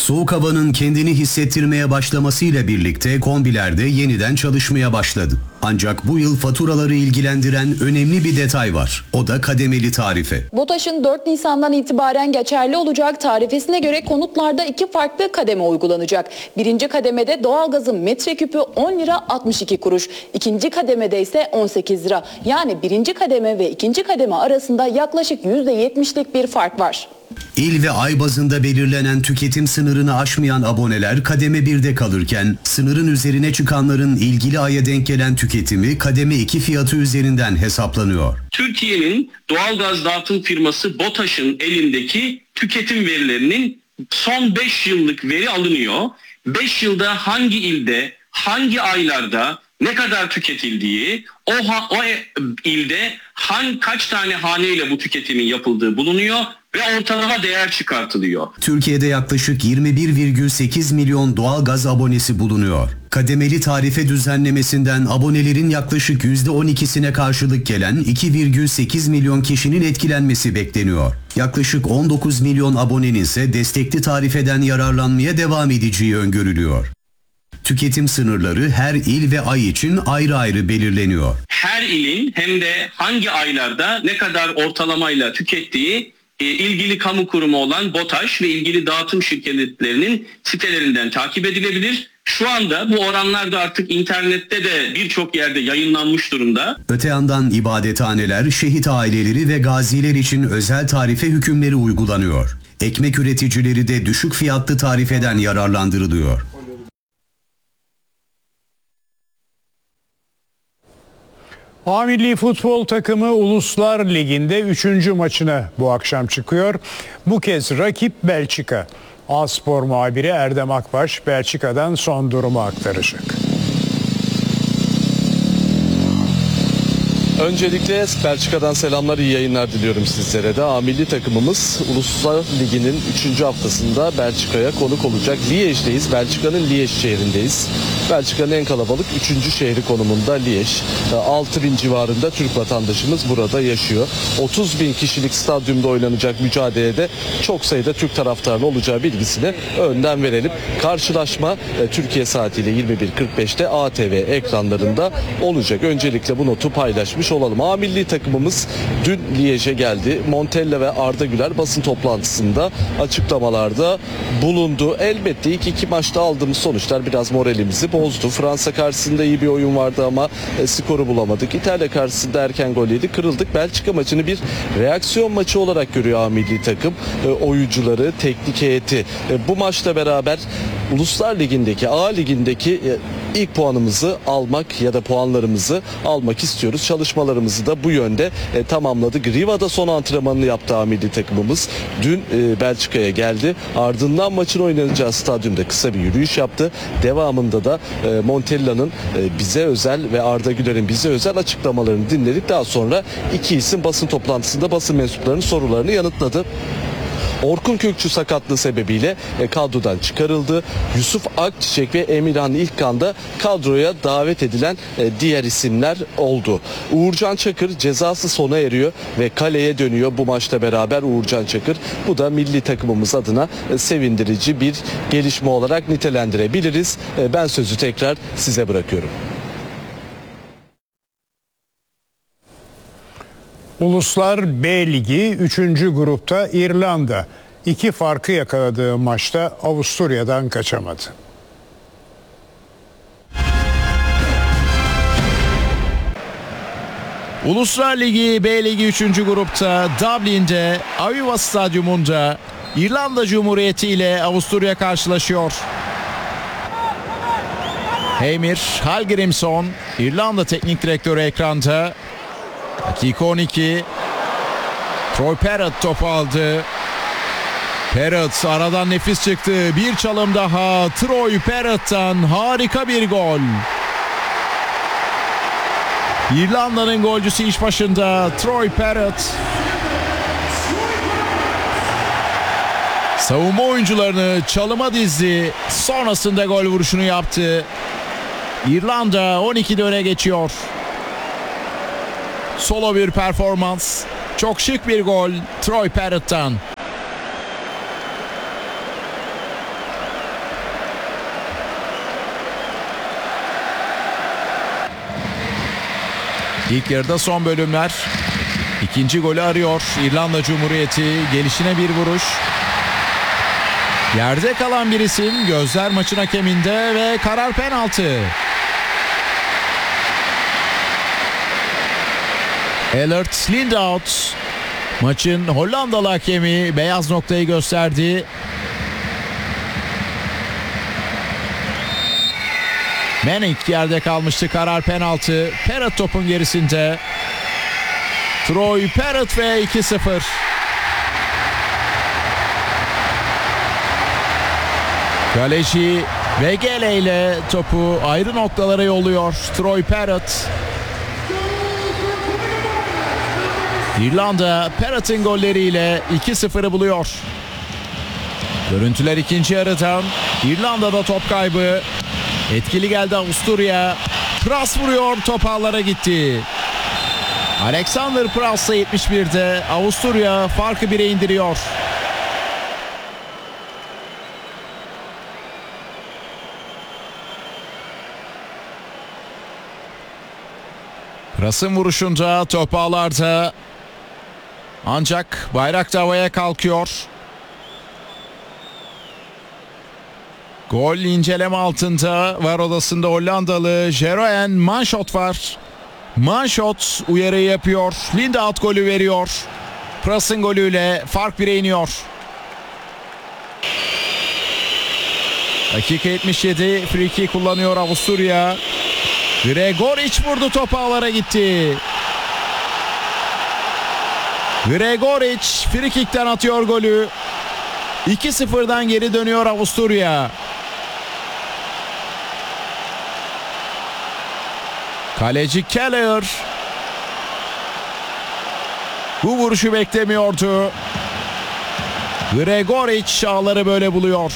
Soğuk havanın kendini hissettirmeye başlamasıyla birlikte kombiler de yeniden çalışmaya başladı. Ancak bu yıl faturaları ilgilendiren önemli bir detay var. O da kademeli tarife. BOTAŞ'ın 4 Nisan'dan itibaren geçerli olacak tarifesine göre konutlarda 2 farklı kademe uygulanacak. Birinci kademede doğalgazın metreküpü 10 lira 62 kuruş. İkinci kademede ise 18 lira. Yani birinci kademe ve ikinci kademe arasında yaklaşık %70'lik bir fark var. İl ve ay bazında belirlenen tüketim sınırını aşmayan aboneler kademe 1'de kalırken sınırın üzerine çıkanların ilgili aya denk gelen tüketimi kademe 2 fiyatı üzerinden hesaplanıyor. Türkiye'nin doğalgaz dağıtım firması BOTAŞ'ın elindeki tüketim verilerinin son 5 yıllık veri alınıyor. 5 yılda hangi ilde, hangi aylarda ne kadar tüketildiği, o ilde kaç tane haneyle bu tüketimin yapıldığı bulunuyor ve ortalama değer çıkartılıyor. Türkiye'de yaklaşık 21,8 milyon doğal gaz abonesi bulunuyor. Kademeli tarife düzenlemesinden abonelerin yaklaşık %12'sine karşılık gelen 2,8 milyon kişinin etkilenmesi bekleniyor. Yaklaşık 19 milyon abonenin ise destekli tarifeden yararlanmaya devam edeceği öngörülüyor. Tüketim sınırları her il ve ay için ayrı ayrı belirleniyor. Her ilin hem de hangi aylarda ne kadar ortalamayla tükettiği ilgili kamu kurumu olan BOTAŞ ve ilgili dağıtım şirketlerinin sitelerinden takip edilebilir. Şu anda bu oranlar da artık internette de birçok yerde yayınlanmış durumda. Öte yandan ibadethaneler, şehit aileleri ve gaziler için özel tarife hükümleri uygulanıyor. Ekmek üreticileri de düşük fiyatlı tarifeden yararlandırılıyor. A milli futbol takımı Uluslar Ligi'nde 3. maçına bu akşam çıkıyor. Bu kez rakip Belçika. A-Spor muhabiri Erdem Akbaş Belçika'dan son durumu aktaracak. Öncelikle Belçika'dan selamlar, iyi yayınlar diliyorum sizlere de. A milli takımımız Uluslar Ligi'nin 3. haftasında Belçika'ya konuk olacak. Liège'deyiz. Belçika'nın Liège şehrindeyiz. Belçika'nın en kalabalık 3. şehri konumunda Liège. 6.000 civarında Türk vatandaşımız burada yaşıyor. 30.000 kişilik stadyumda oynanacak mücadelede çok sayıda Türk taraftarının olacağı bilgisini önden verelim. Karşılaşma Türkiye saatiyle 21.45'te ATV ekranlarında olacak. Öncelikle bu notu paylaşmış olalım. A milli takımımız dün Liège'e geldi. Montella ve Arda Güler basın toplantısında açıklamalarda bulundu. Elbette ilk 2 maçta aldığımız sonuçlar biraz moralimizi bozdu. Fransa karşısında iyi bir oyun vardı ama skoru bulamadık. İtalya karşısında erken gol yedik, kırıldık. Belçika maçını bir reaksiyon maçı olarak görüyor A milli takım. Oyuncuları, teknik heyeti. Bu maçla beraber Uluslar Ligi'ndeki, A Ligi'ndeki ilk puanımızı almak ya da puanlarımızı almak istiyoruz. Çalışmalarımızı da bu yönde tamamladık. Riva'da son antrenmanını yaptı A milli takımımız. Dün Belçika'ya geldi. Ardından maçın oynanacağı stadyumda kısa bir yürüyüş yaptı. Devamında da Montella'nın bize özel ve Arda Güler'in bize özel açıklamalarını dinledik. Daha sonra iki isim basın toplantısında basın mensuplarının sorularını yanıtladı. Orkun Kökçü sakatlığı sebebiyle kadrodan çıkarıldı. Yusuf Akçiçek ve Emirhan İlkan da kadroya davet edilen diğer isimler oldu. Uğurcan Çakır cezası sona eriyor ve kaleye dönüyor bu maçla beraber Uğurcan Çakır. Bu da milli takımımız adına sevindirici bir gelişme olarak nitelendirebiliriz. Ben sözü tekrar size bırakıyorum. Uluslar B Ligi 3. grupta İrlanda 2 farkı yakaladığı maçta Avusturya'dan kaçamadı. Uluslar Ligi B Ligi 3. grupta Dublin'de Aviva Stadyumunda İrlanda Cumhuriyeti ile Avusturya karşılaşıyor. Heimir Hallgrímsson, İrlanda Teknik Direktörü ekranda. Dakika 12. Troy Parrott topu aldı. Parrott aradan nefis çıktı. Bir çalım daha. Troy Parrott'tan harika bir gol. İrlanda'nın golcüsü iş başında. Troy Parrott. Savunma oyuncularını çalıma dizdi. Sonrasında gol vuruşunu yaptı. İrlanda 12'de öne geçiyor. Solo bir performans. Çok şık bir gol Troy Parrott'tan. İlk yarıda son bölümler. İkinci golü arıyor İrlanda Cumhuriyeti. Gelişine bir vuruş. Yerde kalan bir isim. Gözler maçın hakeminde ve karar penaltı. Elert Lindout maçın Hollandalı hakemi beyaz noktayı gösterdi. Manning yerde kalmıştı, karar penaltı. Parrott topun gerisinde. Troy Parrott ve 2-0. Kaleci Vegele ile topu ayrı noktalara yolluyor Troy Parrott. İrlanda Parrott'ın golleriyle 2-0'ı buluyor. Görüntüler ikinci yarıdan. İrlanda'da top kaybı. Etkili geldi Avusturya. Pras vuruyor, top ağlara gitti. Alexander Pras'la 71'de Avusturya farkı 1'e indiriyor. Pras'ın vuruşunda top ağlarda. Ancak bayrak da havaya kalkıyor. Gol inceleme altında, var odasında Hollandalı Jeroen Manschot var. Manschot uyarıyı yapıyor. Lindout golü veriyor. Pras'ın golüyle fark 1'e iniyor. Dakika 77, free kick kullanıyor Avusturya. Gregoric vurdu, top ağlara gitti. Gregoric free kick'ten atıyor golü. 2-0'dan geri dönüyor Avusturya. Kaleci Keller bu vuruşu beklemiyordu. Gregoric ağları böyle buluyor.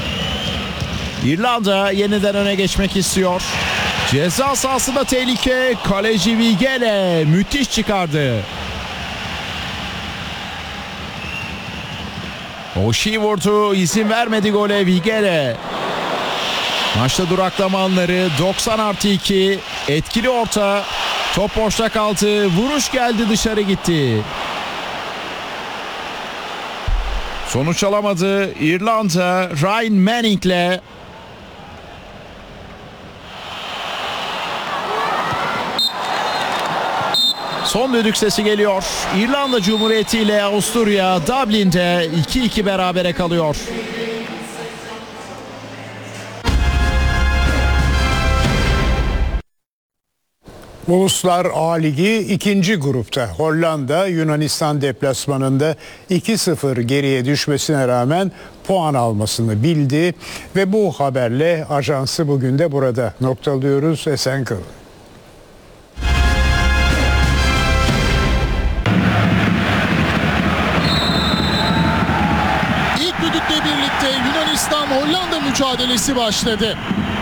İrlanda yeniden öne geçmek istiyor. Ceza sahasında tehlike. Kaleci Vegele müthiş çıkardı. Oshie vurdu, izin vermedi gole Vegele. Maçta duraklama anları 90+2. Etkili orta. Top boşta kaldı. Vuruş geldi, dışarı gitti. Sonuç alamadı İrlanda Ryan Manning'le. Son düdük sesi geliyor. İrlanda Cumhuriyeti ile Avusturya Dublin'de 2-2 berabere kalıyor. Uluslar A Ligi 2. grupta Hollanda Yunanistan deplasmanında 2-0 geriye düşmesine rağmen puan almasını bildi ve bu haberle ajansı bugün de burada noktalıyoruz. Esen kalın. İlk düdükle birlikte Yunanistan-Hollanda mücadelesi başladı.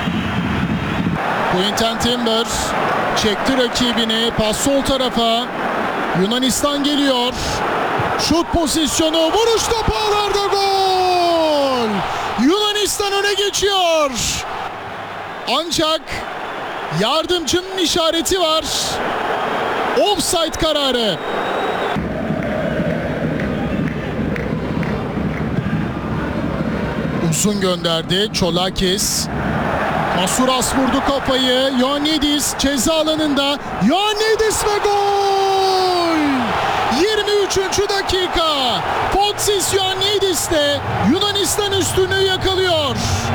Quinten Timber çekti rakibini, pas sol tarafa. Yunanistan geliyor. Şut pozisyonu, vuruş, top ağlarda, gol! Yunanistan öne geçiyor. Ancak yardımcının işareti var. Offside kararı. Uzun gönderdi Çolakis. Masuras vurdu kafayı. Ioannidis ceza alanında. Ioannidis ve gol! 23. dakika. Foxis Ioannidis de Yunanistan üstünlüğü yakalıyor.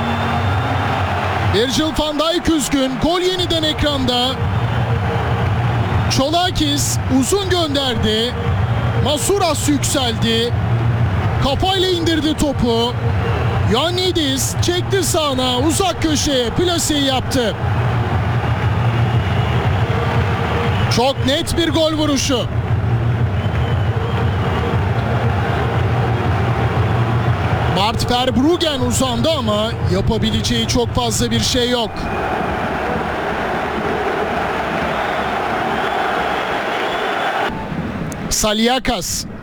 Virgil van Dijk üzgün. Gol yeniden ekranda. Çolakis uzun gönderdi. Masuras yükseldi. Kafayla indirdi topu. Ioannidis çekti sağına, uzak köşeye plaseyi yaptı. Çok net bir gol vuruşu. Bart Verbruggen uzandı ama yapabileceği çok fazla bir şey yok. Saliakas